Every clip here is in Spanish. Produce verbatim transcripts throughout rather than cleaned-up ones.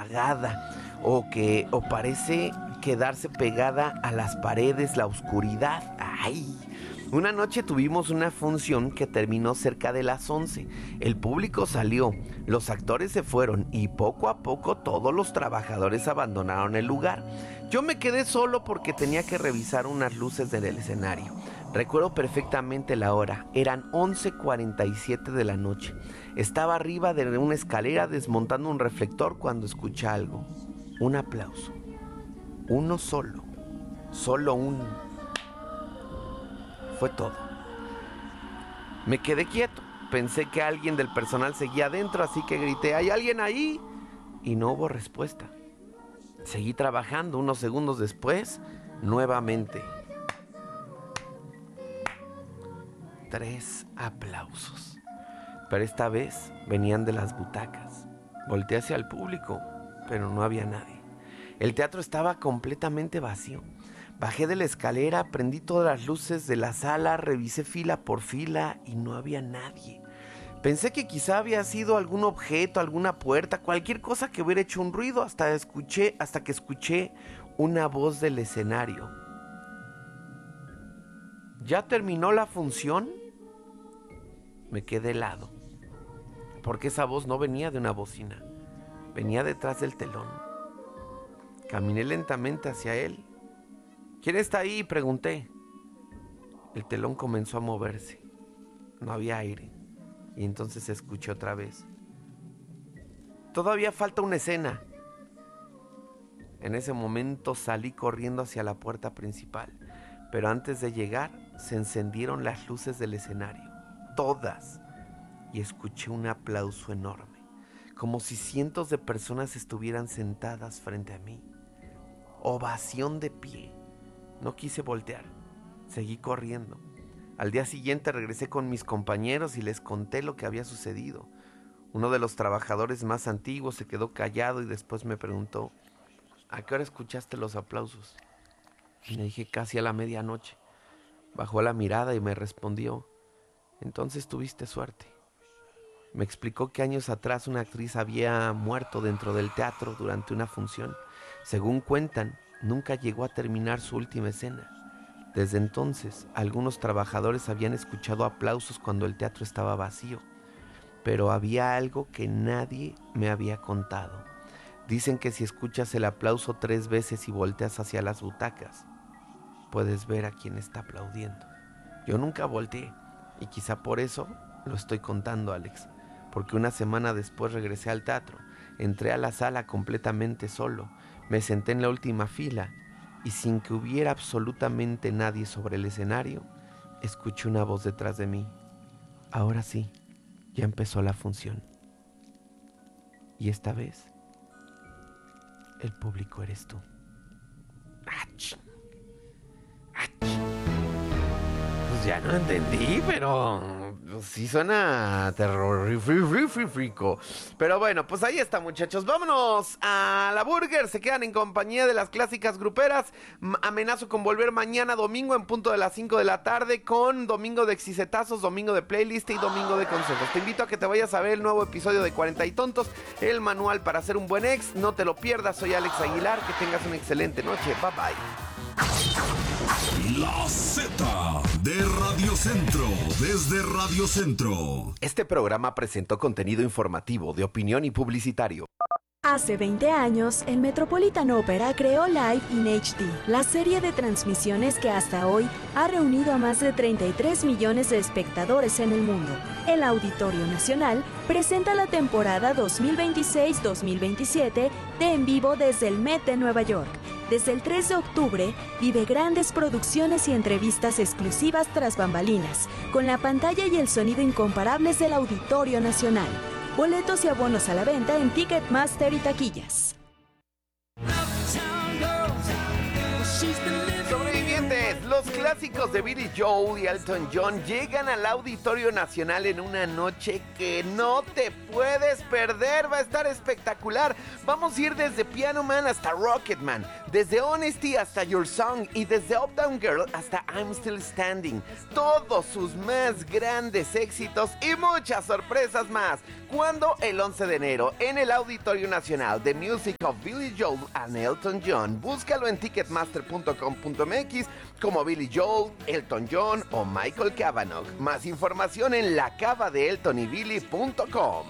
apagada o que o parece quedarse pegada a las paredes, la oscuridad. ¡Ay! Una noche tuvimos una función que terminó cerca de las once. El público salió, los actores se fueron y poco a poco todos los trabajadores abandonaron el lugar. Yo me quedé solo porque tenía que revisar unas luces del escenario. Recuerdo perfectamente la hora, eran once cuarenta y siete de la noche. Estaba arriba de una escalera desmontando un reflector cuando escuché algo. Un aplauso. Uno solo. Solo un... Fue todo. Me quedé quieto. Pensé que alguien del personal seguía adentro, así que grité, ¿hay alguien ahí? Y no hubo respuesta. Seguí trabajando. Unos segundos después, nuevamente. Tres aplausos. Pero esta vez venían de las butacas. Volteé hacia el público, pero no había nadie. El teatro estaba completamente vacío. Bajé de la escalera, prendí todas las luces de la sala, revisé fila por fila y no había nadie. Pensé que quizá había sido algún objeto, alguna puerta, cualquier cosa que hubiera hecho un ruido hasta, escuché, hasta que escuché una voz del escenario. ¿Ya terminó la función? Me quedé helado, porque esa voz no venía de una bocina, venía detrás del telón. Caminé lentamente hacia él. ¿Quién está ahí?, pregunté. El telón comenzó a moverse. No había aire. Y entonces escuché otra vez. Todavía falta una escena. En ese momento salí corriendo hacia la puerta principal. Pero antes de llegar, se encendieron las luces del escenario. Todas. Y escuché un aplauso enorme. Como si cientos de personas estuvieran sentadas frente a mí. Ovación de pie. No quise voltear, seguí corriendo. Al día siguiente regresé con mis compañeros y les conté lo que había sucedido. Uno de los trabajadores más antiguos se quedó callado y después me preguntó, ¿a qué hora escuchaste los aplausos? Y le dije, casi a la medianoche. Bajó la mirada y me respondió, entonces tuviste suerte. Me explicó que años atrás una actriz había muerto dentro del teatro durante una función. Según cuentan, nunca llegó a terminar su última escena. Desde entonces, algunos trabajadores habían escuchado aplausos cuando el teatro estaba vacío, pero había algo que nadie me había contado. Dicen que si escuchas el aplauso tres veces y volteas hacia las butacas, puedes ver a quien está aplaudiendo. Yo nunca volteé, y quizá por eso lo estoy contando, Alex, porque una semana después regresé al teatro, entré a la sala completamente solo, me senté en la última fila y sin que hubiera absolutamente nadie sobre el escenario, escuché una voz detrás de mí. Ahora sí, ya empezó la función. Y esta vez, el público eres tú. ¡Ach! ¡Ach! Pues ya no entendí, pero pues sí suena terrorífico. Pero bueno, pues ahí está, muchachos. Vámonos a la Burger. Se quedan en compañía de las clásicas gruperas. Amenazo con volver mañana domingo en punto de las cinco de la tarde con domingo de exicetazos, domingo de playlist y domingo de consejos. Te invito a que te vayas a ver el nuevo episodio de cuarenta y Tontos, el manual para ser un buen ex. No te lo pierdas. Soy Alex Aguilar. Que tengas una excelente noche. Bye bye. La Z de Radio Centro, desde Radio Centro. Este programa presentó contenido informativo, de opinión y publicitario. Hace veinte años, el Metropolitan Opera creó Live in H D, la serie de transmisiones que hasta hoy ha reunido a más de treinta y tres millones de espectadores en el mundo. El Auditorio Nacional presenta la temporada dos mil veintiséis dos mil veintisiete de En Vivo desde el Met de Nueva York. Desde el tres de octubre, vive grandes producciones y entrevistas exclusivas tras bambalinas, con la pantalla y el sonido incomparables del Auditorio Nacional. Boletos y abonos a la venta en Ticketmaster y taquillas. Sobrevivientes, Los clásicos de Billy Joel y Elton John llegan al Auditorio Nacional en una noche que no te puedes perder. Va a estar espectacular. Vamos a ir desde Piano Man hasta Rocketman, desde Honesty hasta Your Song y desde Uptown Girl hasta I'm Still Standing. Todos sus más grandes éxitos y muchas sorpresas más. ¿Cuándo? El once de enero en el Auditorio Nacional. The Music of Billy Joel and Elton John. Búscalo en ticketmaster punto com punto m x como Billy Joel, Elton John o Michael Cavanagh. Más información en la cava de elton y billy punto com.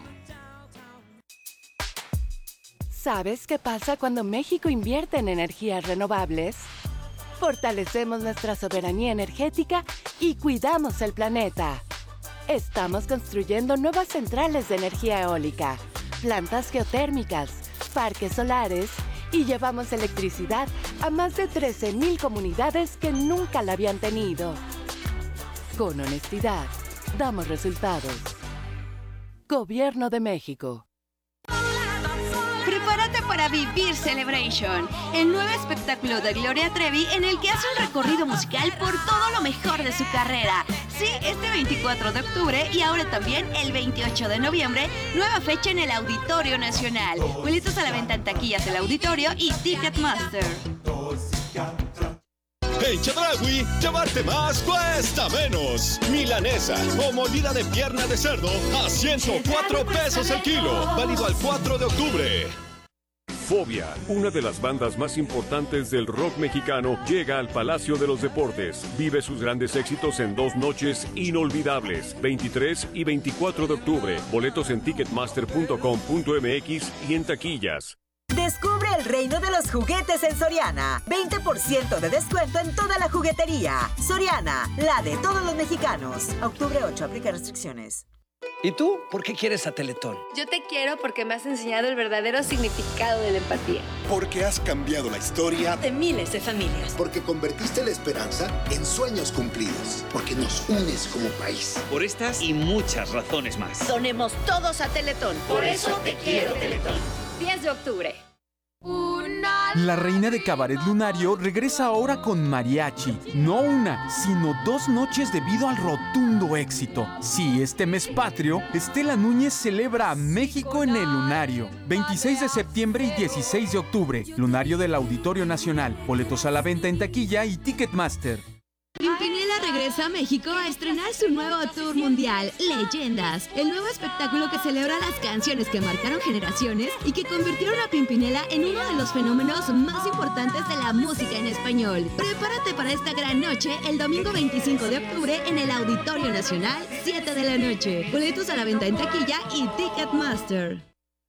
¿Sabes qué pasa cuando México invierte en energías renovables? Fortalecemos nuestra soberanía energética y cuidamos el planeta. Estamos construyendo nuevas centrales de energía eólica, plantas geotérmicas, parques solares y llevamos electricidad a más de trece mil comunidades que nunca la habían tenido. Con honestidad, damos resultados. Gobierno de México. Prepárate para vivir Celebration, el nuevo espectáculo de Gloria Trevi en el que hace un recorrido musical por todo lo mejor de su carrera. Sí, este veinticuatro de octubre y ahora también el veintiocho de noviembre, nueva fecha en el Auditorio Nacional. Boletos a la venta en taquillas del auditorio y Ticketmaster. En Chedraui, llevarte más cuesta menos. Milanesa o molida de pierna de cerdo a ciento cuatro pesos el kilo. Válido al cuatro de octubre. Fobia, una de las bandas más importantes del rock mexicano, llega al Palacio de los Deportes. Vive sus grandes éxitos en dos noches inolvidables, veintitrés y veinticuatro de octubre. Boletos en ticketmaster punto com punto m x y en taquillas. Descubre el reino de los juguetes en Soriana. veinte por ciento de descuento en toda la juguetería. Soriana, la de todos los mexicanos. Octubre ocho, aplica restricciones. ¿Y tú? ¿Por qué quieres a Teletón? Yo te quiero porque me has enseñado el verdadero significado de la empatía. Porque has cambiado la historia de miles de familias. Porque convertiste la esperanza en sueños cumplidos. Porque nos unes como país. Por estas y muchas razones más. Donemos todos a Teletón. Por eso te quiero, Teletón. diez de octubre. La reina de Cabaret Lunario regresa ahora con mariachi. No una, sino dos noches debido al rotundo éxito. Sí, este mes patrio, Estela Núñez celebra a México en el Lunario. veintiséis de septiembre y dieciséis de octubre. Lunario del Auditorio Nacional. Boletos a la venta en taquilla y Ticketmaster. Pimpinela regresa a México a estrenar su nuevo tour mundial, Leyendas, el nuevo espectáculo que celebra las canciones que marcaron generaciones y que convirtieron a Pimpinela en uno de los fenómenos más importantes de la música en español. Prepárate para esta gran noche el domingo veinticinco de octubre en el Auditorio Nacional, siete de la noche. Boletos a la venta en taquilla y Ticketmaster.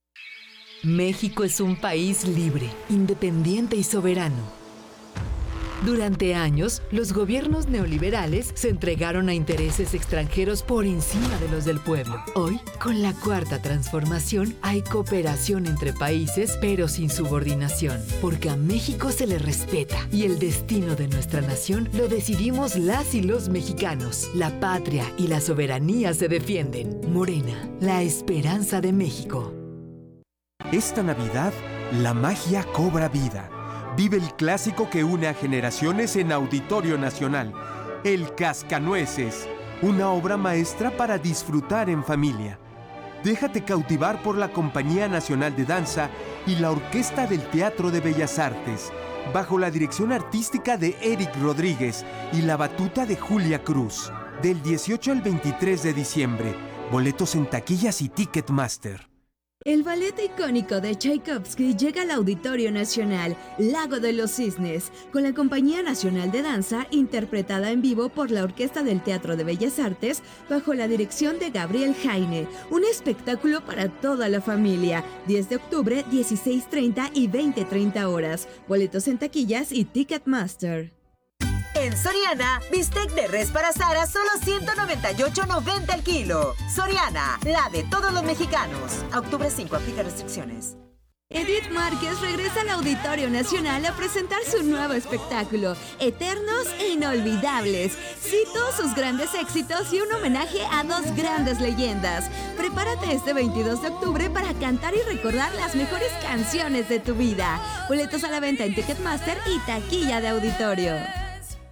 México es un país libre, independiente y soberano. Durante años, los gobiernos neoliberales se entregaron a intereses extranjeros por encima de los del pueblo. Hoy, con la Cuarta Transformación, hay cooperación entre países, pero sin subordinación, porque a México se le respeta y el destino de nuestra nación lo decidimos las y los mexicanos. La patria y la soberanía se defienden. Morena, la esperanza de México. Esta Navidad, la magia cobra vida. Vive el clásico que une a generaciones en Auditorio Nacional, El Cascanueces, una obra maestra para disfrutar en familia. Déjate cautivar por la Compañía Nacional de Danza y la Orquesta del Teatro de Bellas Artes, bajo la dirección artística de Eric Rodríguez y la batuta de Julia Cruz. Del dieciocho al veintitrés de diciembre, boletos en taquillas y Ticketmaster. El ballet icónico de Tchaikovsky llega al Auditorio Nacional, Lago de los Cisnes, con la Compañía Nacional de Danza, interpretada en vivo por la Orquesta del Teatro de Bellas Artes, bajo la dirección de Gabriel Jaine. Un espectáculo para toda la familia. diez de octubre, dieciséis treinta y veinte treinta horas. Boletos en taquillas y Ticketmaster. En Soriana, bistec de res para asar a solo ciento noventa y ocho noventa el kilo. Soriana, la de todos los mexicanos. A octubre cinco, aplica restricciones. Edith Márquez regresa al Auditorio Nacional a presentar su nuevo espectáculo, Eternos e Inolvidables. Sí, todos sus grandes éxitos y un homenaje a dos grandes leyendas. Prepárate este veintidós de octubre para cantar y recordar las mejores canciones de tu vida. Boletos a la venta en Ticketmaster y taquilla de auditorio.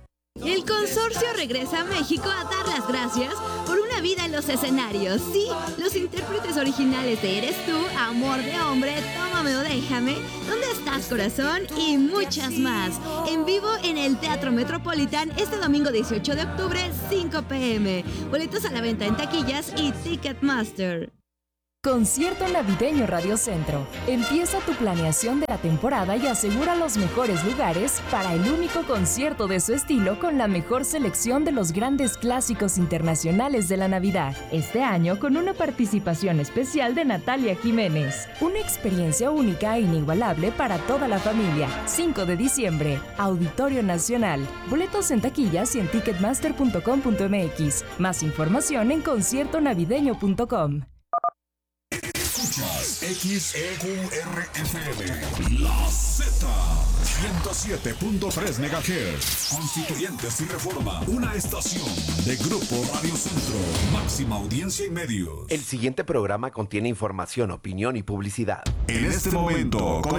El consorcio regresa a México a dar las gracias por una vida en los escenarios. Sí, los intérpretes originales de Eres tú, Amor de hombre, Tómame o déjame, ¿Dónde estás, corazón? Y muchas más. En vivo en el Teatro Metropolitan este domingo dieciocho de octubre, cinco p m Boletos a la venta en taquillas y Ticketmaster. Concierto navideño Radio Centro. Empieza tu planeación de la temporada y asegura los mejores lugares para el único concierto de su estilo con la mejor selección de los grandes clásicos internacionales de la Navidad. Este año con una participación especial de Natalia Jiménez. Una experiencia única e inigualable para toda la familia. cinco de diciembre, Auditorio Nacional. Boletos en taquillas y en ticketmaster punto com punto m x. Más información en concierto navideño punto com. Escuchas X E Q R F M, La Z, ciento siete punto tres megahertz. Constituyentes y Reforma, una estación de Grupo Radio Centro, máxima audiencia y medios. El siguiente programa contiene información, opinión y publicidad. En este momento,